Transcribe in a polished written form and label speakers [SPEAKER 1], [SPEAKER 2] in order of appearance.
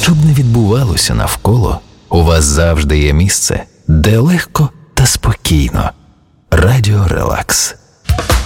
[SPEAKER 1] Що б не відбувалося навколо, у вас завжди є місце, де легко та спокійно. Радіо Релакс.